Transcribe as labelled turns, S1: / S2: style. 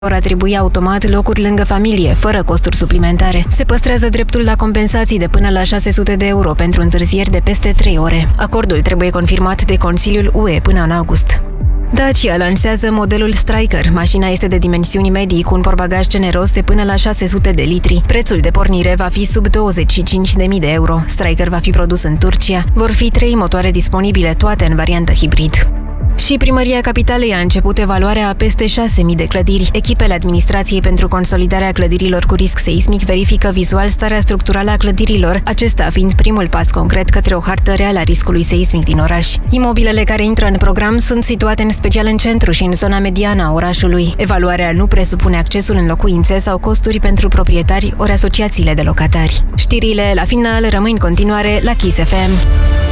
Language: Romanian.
S1: vor atribui automat locuri lângă familie, fără costuri suplimentare. Se păstrează dreptul la compensații de până la 600 de euro pentru întârzieri de peste 3 ore. Acordul trebuie confirmat de Consiliul UE până în august. Dacia lansează modelul Stryker. Mașina este de dimensiuni medii cu un portbagaj generos de până la 600 de litri. Prețul de pornire va fi sub 25.000 de euro. Stryker va fi produs în Turcia. Vor fi 3 motoare disponibile, toate în variantă hibrid. Și Primăria Capitalei a început evaluarea a peste 6.000 de clădiri. Echipele Administrației pentru Consolidarea Clădirilor cu risc seismic verifică vizual starea structurală a clădirilor, acesta fiind primul pas concret către o hartă reală a riscului seismic din oraș. Imobilele care intră în program sunt situate în special în centru și în zona mediană a orașului. Evaluarea nu presupune accesul în locuințe sau costuri pentru proprietari ori asociațiile de locatari. Știrile la final rămân în continuare la Kiss FM.